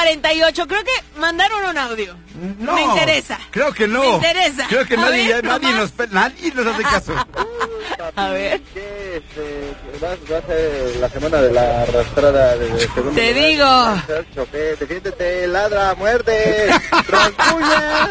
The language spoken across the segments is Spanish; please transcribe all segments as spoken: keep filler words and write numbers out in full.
cuarenta y ocho, creo que mandaron un audio. No. Me interesa. Creo que no. Me interesa. Creo que A nadie, ver, ya, nadie, nos, nadie nos hace caso. A ver. ¿Qué, este, vas, vas a ser la semana de la arrastrada de segundo Te lugar? digo. Choque, defiéndete, ladra, muerde, rasguña.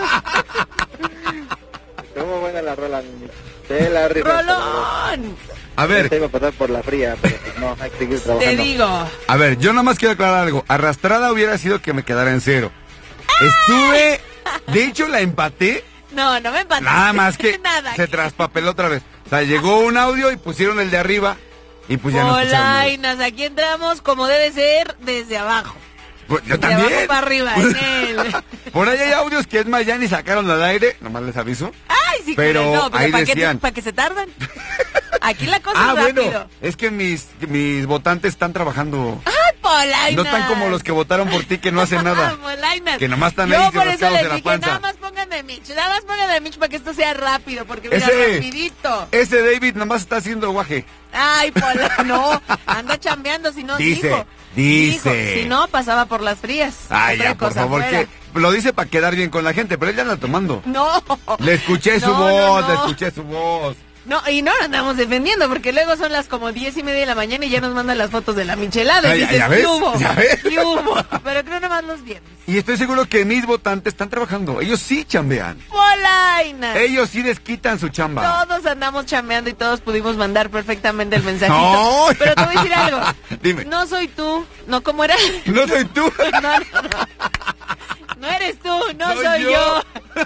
¿Cómo buena la rola, niño? Te la rifas. ¡Rolón! A ver. Te iba a pasar por la fría, pero pues no, hay que seguir trabajando. Te digo. A ver, yo nomás quiero aclarar algo. Arrastrada hubiera sido que me quedara en cero. Estuve, de hecho la empaté. No, no me empaté. Nada más que Nada. se traspapeló otra vez. O sea, llegó un audio y pusieron el de arriba y pues ya no escucharon. Polainas, aquí entramos como debe ser desde abajo. Pues, yo De también. abajo para arriba, en él. Por ahí hay audios que es más, ya ni sacaron al aire, nomás les aviso. Ay, sí, Pero no, pero ahí ¿para qué, decían. ¿para qué se tardan? Aquí la cosa Ah, es rápido. bueno, es que mis, mis votantes están trabajando. ¡Ay, Polainas! No están como los que votaron por ti que no hacen nada. Polainas. Que nomás están Yo ahí por eso rascados les de la dije, panza. nada más pónganme Mitch, nada más pónganme Mitch para que esto sea rápido, porque mira, Ese- rapidito. Ese David nomás está haciendo guaje. Ay, Polainas, no, anda chambeando, si no, Dice, dijo. dice. Dijo, si no, pasaba por las frías. Ay, Otra ya, por cosa favor, fuera. que lo dice para quedar bien con la gente, pero él ya anda tomando. No. Le escuché su No, no, voz, no. le escuché su voz. No, y no lo andamos defendiendo, porque luego son las como diez y media de la mañana y ya nos mandan las fotos de la michelada. Ay, Y ya- dices, ya ves, ¿qué hubo? ya ves. ¿Qué hubo? Pero creo nomás los viernes. Y estoy seguro que mis votantes están trabajando. Ellos sí chambean. Polainas. Ellos sí desquitan su chamba. Todos andamos chambeando y todos pudimos mandar perfectamente el mensajito. No. Pero te voy a decir algo. Dime. No soy tú. ¿No cómo era? No soy tú. No, no, no. No eres tú, no soy, Soy yo. yo.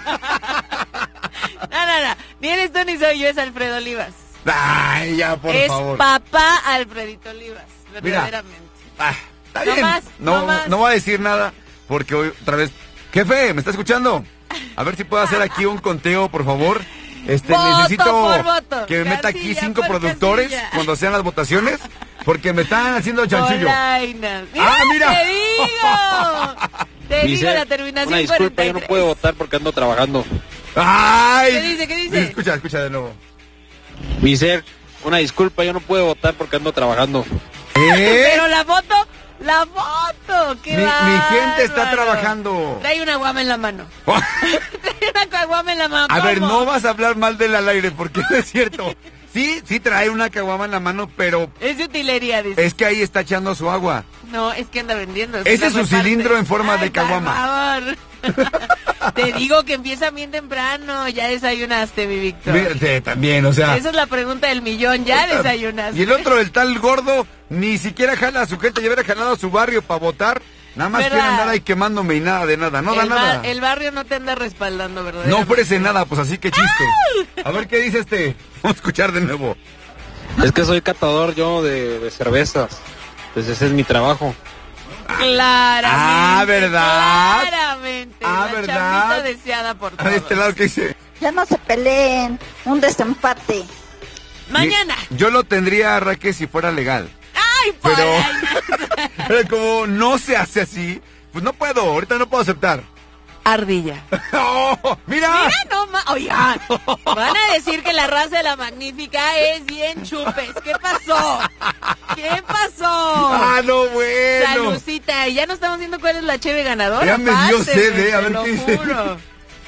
No, no, no. Ni eres tú ni soy yo, es Alfredo Olivas. Ay, ya, por es favor. papá Alfredito Olivas, Mira. verdaderamente. Ah, está No bien. más, no, no más. no voy a decir nada porque hoy otra vez. Jefe, ¿me está escuchando? A ver si puedo hacer aquí un conteo, por favor. Este, Voto necesito por voto. que me meta aquí Casilla cinco por productores casilla. cuando sean las votaciones, porque me están haciendo chanchullo. Polainas. Ah, mira. Te digo. Te digo la terminación Una disculpa, cuarenta y yo no tres. puedo votar porque ando trabajando. ¡Ay! ¿Qué dice? ¿Qué dice? Escucha, escucha de nuevo. Mi ser, una disculpa, yo no puedo votar porque ando trabajando. ¿Eh? Pero la foto, la foto, qué Mi, mi gente está bárbaro. trabajando. Trae una guama en la mano. Trae una caguama en la mano. A ver, ¿cómo? no vas a hablar mal del al aire porque no es cierto. Sí, sí trae una caguama en la mano, pero Es de utilería, dice. es que ahí está echando su agua. No, es que anda vendiendo. Ese la es su reparte. cilindro en forma Ay, de caguama. por favor. Te digo que empieza bien temprano. Ya desayunaste, mi Víctor. Mírate, también, o sea. Esa es la pregunta del millón. Ya desayunaste. Y el otro, el tal gordo, ni siquiera jala a su gente, ya hubiera jalado a su barrio para votar. Nada más ¿Verdad? quiere andar ahí quemándome y nada de nada. No da el, ba- nada. el barrio no te anda respaldando, ¿verdad? No ofrece nada, pues así que chiste. A ver qué dice este. Vamos a escuchar de nuevo. Es que soy catador yo de, de cervezas. Pues ese es mi trabajo. Claramente. Ah, ¿verdad? Claramente. Ah, la ¿verdad? chambita deseada por A todos. este lado que dice. Ya no se peleen, un desempate. Mañana. Yo lo tendría, Raque, si fuera legal. Ay, Pero, Polainas. pero como no se hace así, pues no puedo, ahorita no puedo aceptar. Ardilla. ¡Oh, mira! Mira nomás. Oigan, van a decir que la raza de la magnífica es bien chupes. ¿Qué pasó? ¿Qué pasó? ¡Ah, no, bueno! Salucita, y ya no estamos viendo cuál es la cheve ganadora. Ya me dio Pásenme, sed, eh, a te ver lo qué dice. juro.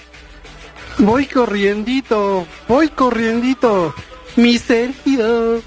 Voy corriendito, voy corriendito, mi Sergio.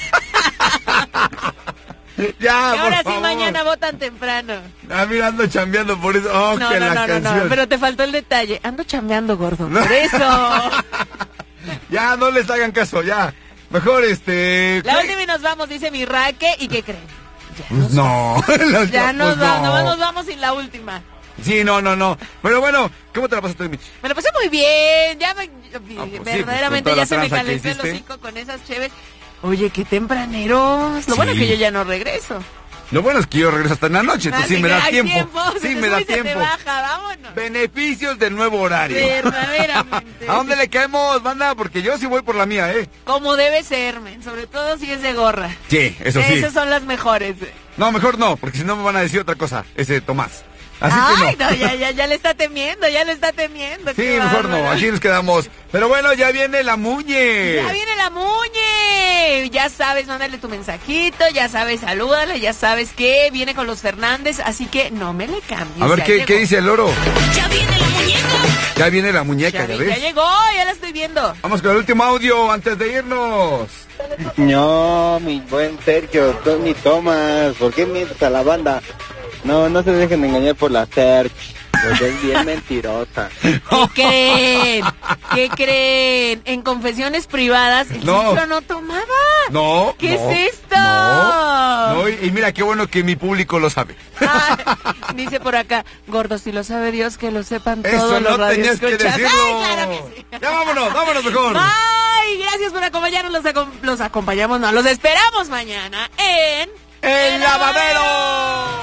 Ya, Y ahora por sí, favor. mañana votan temprano. Ah, mira, ando chambeando por eso. Oh, No, que no, la no, no, canción. no, pero te faltó el detalle. Ando chambeando, gordo. No. Por eso. Ya, no les hagan caso, ya. Mejor, este... La ¿qué? última y nos vamos, dice mi Raque. ¿Y qué creen? No. Los- Ya pues nos, va- no. nomás nos vamos sin la última. Sí, no, no, no. Pero bueno, ¿cómo te la pasaste, Mitch? Me lo pasé muy bien. Ya me, pues sí, verdaderamente pues, con toda ya la se me tranza que calentó el hiciste. hocico con esas chéves. Oye, qué tempraneros. Lo bueno Sí. es que yo ya no regreso. Lo bueno es que yo regreso hasta en la noche, entonces Así sí me que da hay tiempo. se Sí, te me sube da y se te tiempo. baja, vámonos. Beneficios del nuevo horario. Verdaderamente. ¿A dónde le caemos, banda? Porque yo sí voy por la mía, ¿eh? Como debe ser, men. Sobre todo si es de gorra. Sí, eso sí. Esas son las mejores. No, mejor no, porque si no me van a decir otra cosa, ese Tomás. Así Ay, que no. no, ya, ya, ya le está temiendo, ya le está temiendo. Sí, qué mejor no, bárbaro. así nos quedamos. Pero bueno, ya viene la Muñe. Ya viene la Muñe. Ya sabes, mándale tu mensajito, ya sabes, salúdale, ya sabes que viene con los Fernández, así que no me le cambies. A ver, ya ¿qué, llegó. ¿qué dice el loro? Ya viene la muñeca. Ya viene la muñeca, Ya, ¿ya vi- ya ves? llegó, ya la estoy viendo. Vamos con el último audio antes de irnos. No, mi buen Sergio, Tony Thomas, ¿por qué mientes a la banda? No, no se dejen engañar por la Sergio, porque es bien mentirosa. ¿Qué creen? ¿Qué creen? En confesiones privadas, el No. Ciclo no tomaba. No. ¿Qué no, es esto? No, no, y, y mira qué bueno que mi público lo sabe. Ah, dice por acá, gordo, si lo sabe Dios, que lo sepan Eso todos los no tenías que radioescuchas. decirlo. Ay, claro que sí. Ya vámonos, vámonos mejor. Ay, gracias por acompañarnos. Los, acom- los acompañamos, no, los esperamos mañana en... ¡El lavadero!